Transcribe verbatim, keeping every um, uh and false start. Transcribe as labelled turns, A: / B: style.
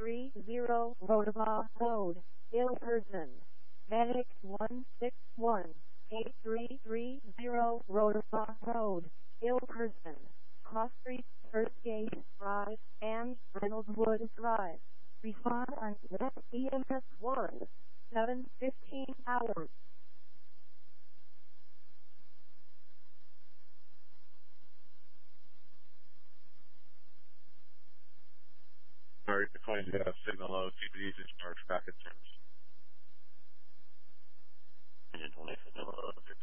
A: three zero Rotava Road, Ilperson. Medic one six one, eight three three zero Rotava Road, Ilperson. Cross Street, First Gate Drive, and Reynolds Wood Drive. Respond on next E M S one, seven fifteen hours.
B: Sorry, declined to have signal low. C P D discharge back at service.
C: Engine twenty, signal low.